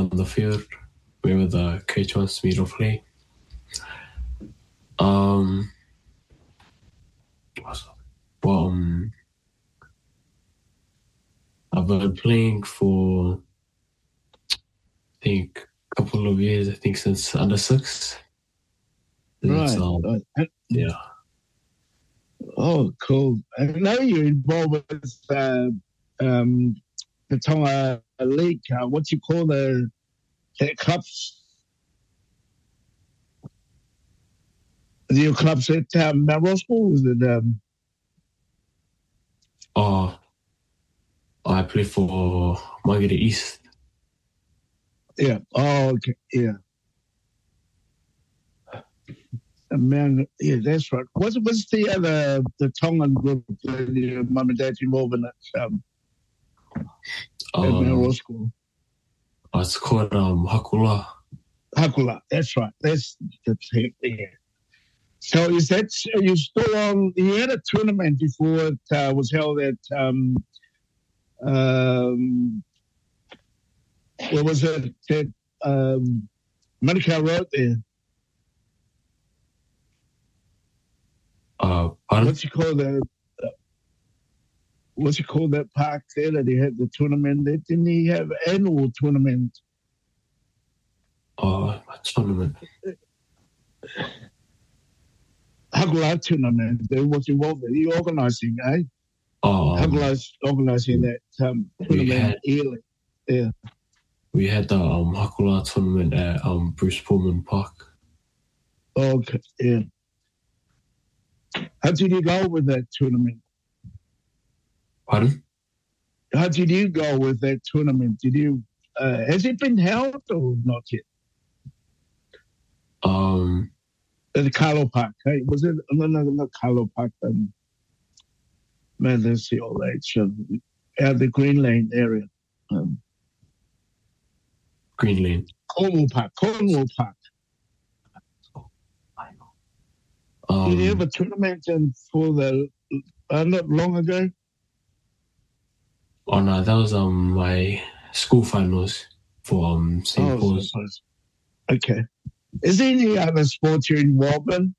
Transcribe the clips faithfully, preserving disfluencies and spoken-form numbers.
on the field wherever the coach wants me to play. Um, well, um, I've been playing for, I think, a couple of years, I think since under six. Right. Um, right. Yeah. Oh, cool. I know you're involved with uh, um, the Tonga League. Uh, what you call the, the clubs? Your clubs at um, Melrose School? Is it, um... Oh, I play for Margaret East. Yeah. Oh, okay. Yeah. Man, yeah, that's right. What's what's the other the Tongan group that your mum and dad involved in that um, Um, at Melrose School? It's called um, Hakula. Hakula, that's right. That's that's it. Yeah. So is that are you still on? You had a tournament before it uh, was held at um, um, what was it? At um, Manukau Road there. Uh, pardon? What's you call the? Uh, what's you call that park there that he had the tournament? There? Didn't he have an annual tournament? Uh, a tournament. Hakula tournament. They was involved. He organising, eh? Um, Hakula organising that um, tournament had, yearly. Yeah. We had the um, Hakula tournament at um, Bruce Pullman Park. Okay. Yeah. How did you go with that tournament? Pardon? How did you go with that tournament? Did you? Uh, has it been held or not yet? Um, At the Carlo Park, hey? Was it no, no, not Carlo Park? Um, man, let's see all that. So, at the Green Lane area. Um, Green Lane. Cornwall Park. Cornwall Park. Um, Did you have a tournament in for the uh, not long ago? Oh no, that was um my school finals for um Saint Oh, Paul's. okay. Is there any other sports you're involved in?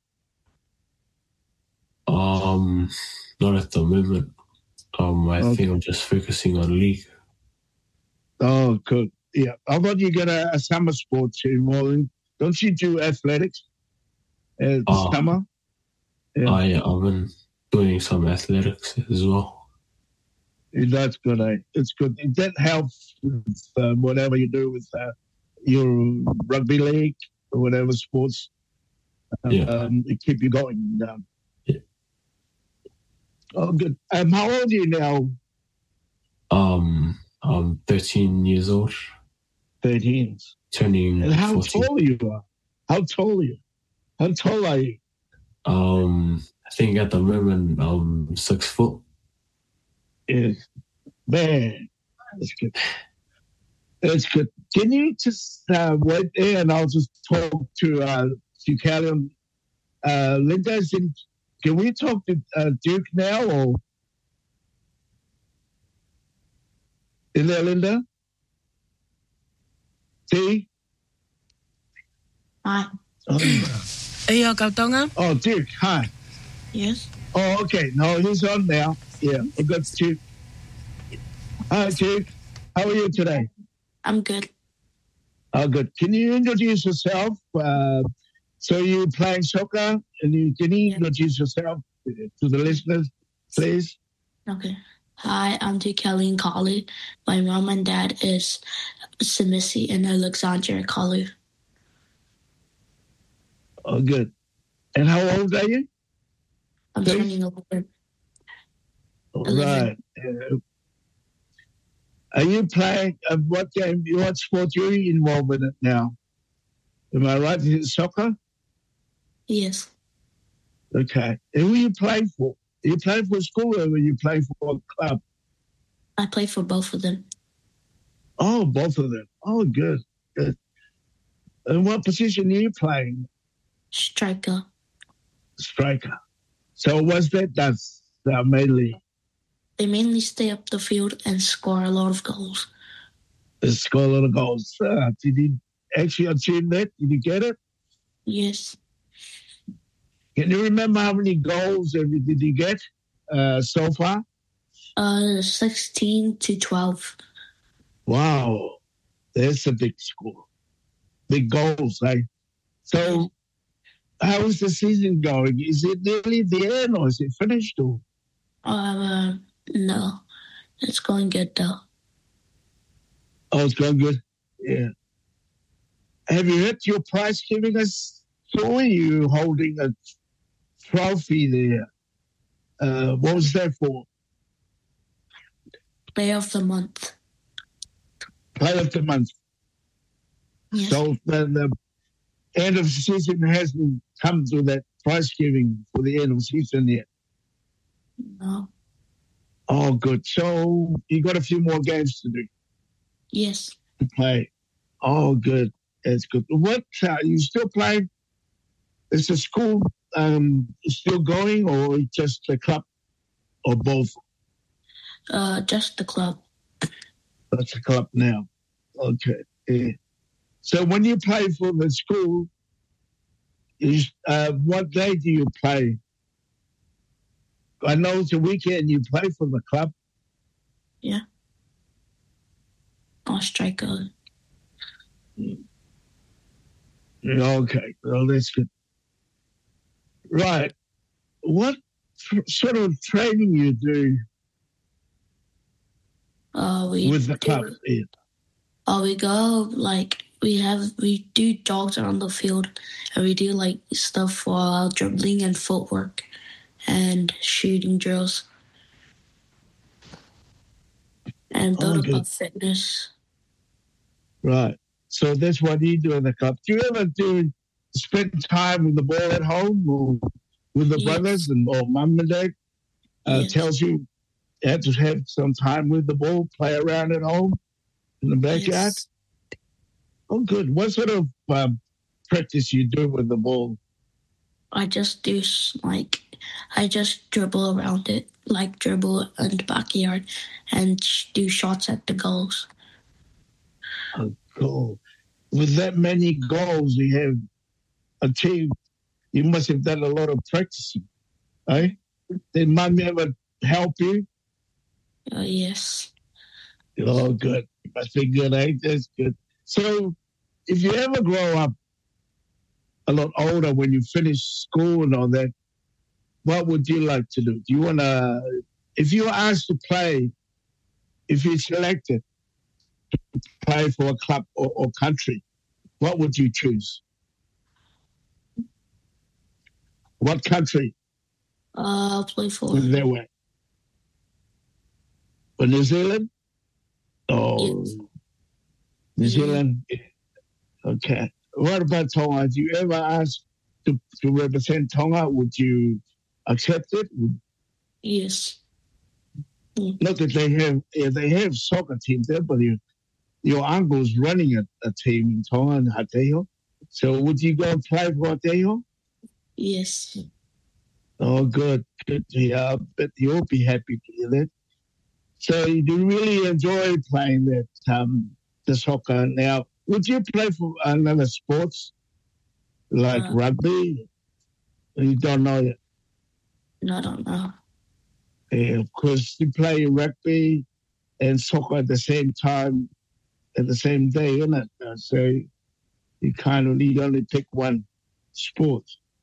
Um, not at the moment. Um, I okay. think I'm just focusing on league. Oh, good. Yeah, I thought you got a, a summer sports you're involved in. Don't you do athletics uh, Uh, summer? Yeah. I, I've been doing some athletics as well. Yeah, that's good, eh? It's good. That helps with uh, whatever you do with uh, your rugby league or whatever sports. Um, yeah. Um, it keep you going. Um, yeah. Oh, good. Um, how old are you now? Um, I'm thirteen years old. thirteen. Turning And how fourteen. tall are you? How tall are you? How tall are you? Um, I think at the moment I'm six foot. Yeah. Man, that's good. That's good. Can you just uh, wait there and I'll just talk to uh, to Callum? Uh, Linda's in. Can we talk to uh, Duke now or? Is there Linda? See? Hi. Oh. Are you Kautonga? Oh, Duke, hi. Yes. Oh, okay. No, he's on now. Yeah, I got Duke. Hi, Duke. How are you today? I'm good. Oh, good. Can you introduce yourself? Uh, so you're playing soccer, and you, can you introduce yourself to the listeners, please? Okay. Hi, I'm Duke-Helene Colley. My mom and dad is Simisi and Alexandra Colley. Oh, good. And how old are you? I'm Please? turning eleven. Right. Uh, are you playing, uh, what game, what sport are you involved in it now? Am I right? Is it soccer? Yes. Okay. And who are you playing for? Are you playing for school or are you playing for a club? I play for both of them. Oh, both of them. Oh, good. Good. And what position are you playing? Striker. Striker. So what's that? That's uh, mainly. They mainly stay up the field and score a lot of goals. Score a lot of goals. Uh, did he actually achieve that? Did you get it? Yes. Can you remember how many goals did you get uh, so far? Uh, sixteen to twelve. Wow, that's a big score. Big goals, right? So, how is the season going? Is it nearly the end, or is it finished? Or? Uh, no, it's going good though. Oh, it's going good. Yeah. Have you heard your prize giving us? So you holding a trophy there. Uh, what was that for? Player of the month. Player of the month. Yes. So the, the end of the season hasn't come to that prize giving for the end of the season yet. No. Oh, good. So you got a few more games to do. Yes. To play. Oh, good. That's good. What uh, you still playing? Is the school um, still going, or just the club, or both? Uh, just the club. That's the club now. Okay. Yeah. So when you play for the school, is uh, what day do you play? I know it's a weekend. You play for the club. Yeah. I'll strike a. Okay. Well, that's good. Right. What tr- sort of training you do Uh, we with the do, club? Yeah. Uh, we go like we have we do jogs around the field, and we do like stuff for uh, dribbling and footwork, and shooting drills, and build Oh, up good. our fitness. Right. So that's what you do in the club. Do you ever do spend time with the ball at home, or with the Yes. brothers and or mum and dad? Uh, Yes. Tells you you have to have some time with the ball, play around at home in the backyard. Yes. Oh, good. What sort of um, practice you do with the ball? I just do s- like I just dribble around it, like dribble in the backyard, and sh- do shots at the goals. Oh, cool. With that many goals you have achieved, you must have done a lot of practicing, right? Did mum ever help you? Uh, yes. Oh, good. Must be good, eh? That's good. So, if you ever grow up a lot older when you finish school and all that, what would you like to do? Do you want to, if you were asked to play, if you're selected to play for a club or, or country, what would you choose? What country? Uh, I'll play for. Put it that way. For New Zealand? Oh, Yes. New Yeah. Zealand? Okay. What about Tonga? Have you ever asked to, to represent Tonga? Would you accept it? Would, Yes. not that they have, yeah, they have soccer teams there, but you, your uncle's running a, a team in Tonga and Hateho. So would you go and play for Hateho? Yes. Oh, good. Good. Yeah, I bet you'll be happy to hear that. So you do really enjoy playing that, um, the soccer. Now, would you play for another sports like Uh, rugby? You don't know yet. No, I don't know. Yeah, of course, you play rugby and soccer at the same time, at the same day, isn't it? Uh, so you kind of need only pick one sport.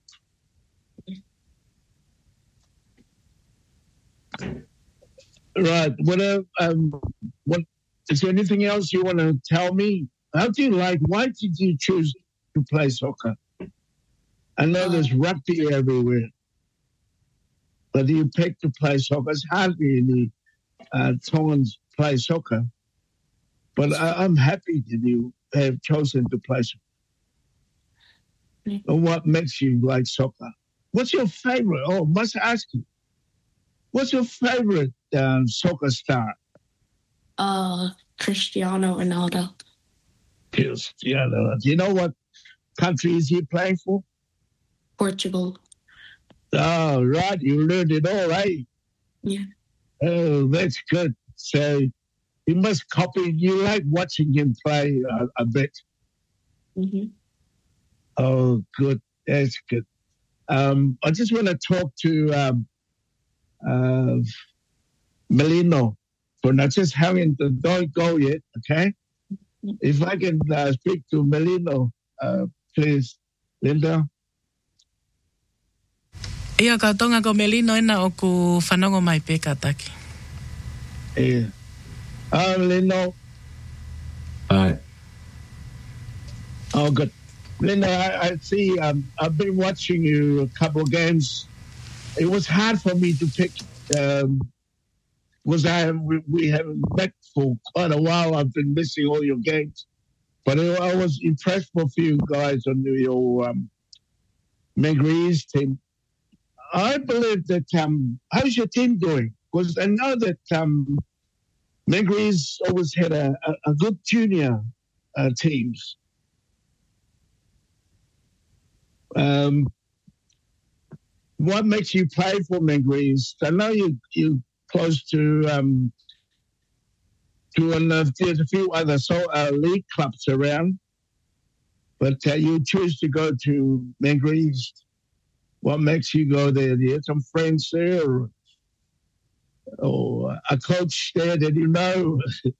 Right. What, uh, um, what, is there anything else you want to tell me? How do you like, why did you choose to play soccer? I know Uh, there's rugby everywhere, but you picked to play soccer. It's hardly any uh, Tongans play soccer, but I, I'm happy that you have chosen to play soccer. Mm. And what makes you like soccer? What's your favorite? Oh, must ask you. What's your favorite um, soccer star? Uh, Cristiano Ronaldo. Cristiano. Do you know what country is he playing for? Portugal. Oh, right. You learned it all, right? Yeah. Oh, that's good. So you must copy. You like watching him play a, a bit. Mm-hmm. Oh, good. That's good. Um, I just want to talk to um, uh, Melino for not just having the don't go yet, okay? If I can uh, speak to Melino, uh, please, Linda. Ia ka tonga ko Melino ina o ku whanongo mai pe kataki. Yeah. Uh, Melino. Hi. Oh, good. Linda, I, I see, um, I've been watching you a couple of games. It was hard for me to pick, um, was I, we, we haven't met for quite a while. I've been missing all your games. But I, I was impressed with you guys on your um, Megrees team. I believe that, um, how's your team doing? Because I know that um, Megrees always had a, a, a good junior uh, teams. Um, what makes you play for Megrees? I know you you close to um, to an, uh, there's a few other so, uh, league clubs around, but uh, you choose to go to Megrees. What makes you go there? Do you have some friends there, or, or a coach there that you know?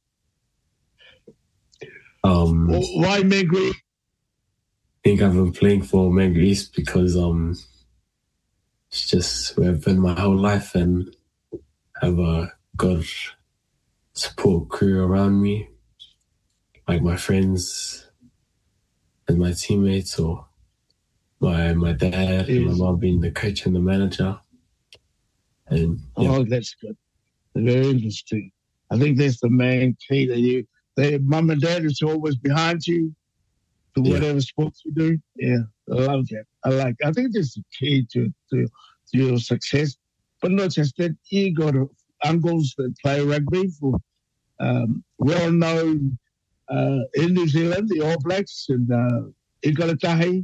Um, Why Megrees? I think I've been playing for Megrees because um, it's just where I've been my whole life and have a good support crew around me, like my friends and my teammates, or my my dad and my mom being the coach and the manager. And yeah. Oh, that's good. Very interesting. I think that's the main key that you, the mom and dad is always behind you. To whatever yeah. sports you do, yeah, I love that. I like. I think that's the key to, to to your success. But not just that, you got uncles that play rugby for um, well known uh, in New Zealand, the All Blacks, and uh, Igalatahi.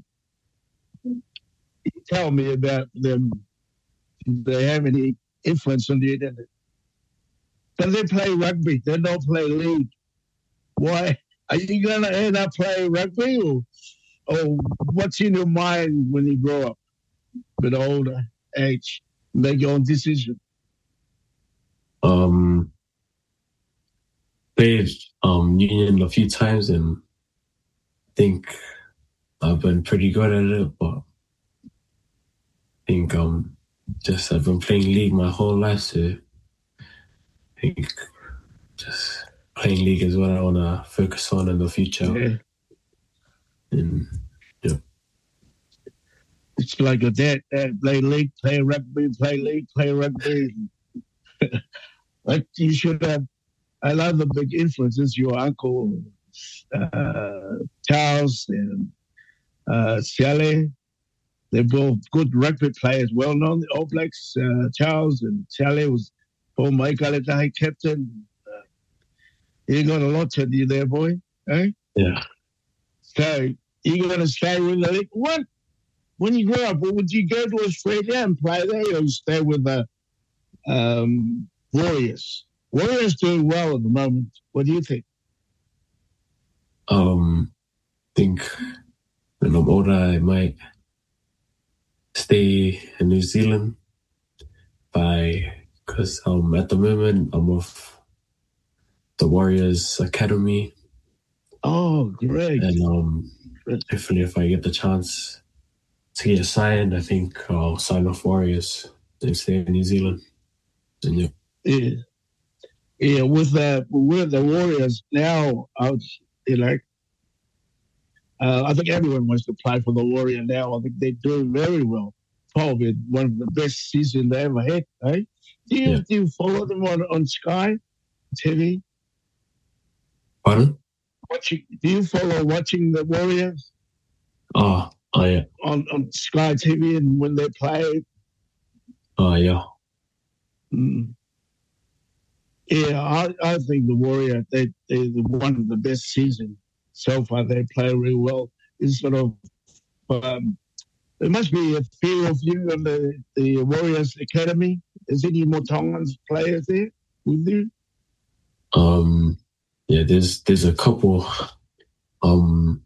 Tell me about them. Do they have any influence on you? But they play rugby. They don't play league. Why? Are you going to end up playing rugby, or, or what's in your mind when you grow up, with older age, make your own decision? Um, played um Union a few times, and I think I've been pretty good at it. But I think um just I've been playing league my whole life, so I think just playing league is what I want to focus on in the future. Yeah. And, yeah. It's like a dad, dad play league, play rugby, play league, play rugby. Like you should have, I love the big influences, your uncle, uh, Charles and uh, Sally. They're both good rugby players, well known, the All Blacks. Uh, Charles and Sally was former Igalatahi captain. You got a lot to do there, boy. Eh? Yeah. So you're going to stay with the league. What? When you grow up, would you go to Australia and play there, or stay with the um, Warriors? Warriors doing well at the moment. What do you think? Um, I think when I'm older, I might stay in New Zealand by because um at the moment I'm with the Warriors Academy. Oh, great. And um, hopefully if I get the chance to get signed, I think I'll sign off Warriors and stay in New Zealand. And yeah. Yeah. Yeah, with the, with the Warriors now, out, you know, uh, I think everyone wants to play for the Warrior now. I think they're doing very well. Probably one of the best seasons they ever had, eh? Do you, yeah. do you follow them on, on Sky T V? Pardon? Watching, do you follow watching the Warriors? Oh, oh yeah. On, on Sky T V and when they play? Oh, yeah. Mm. Yeah, I, I think the Warrior, they, they're one of the best seasons so far. They play really well. It's sort of, um, there must be a few of you on the, the Warriors Academy. Is any more Tongans players there with you? Um, yeah, there's there's a couple um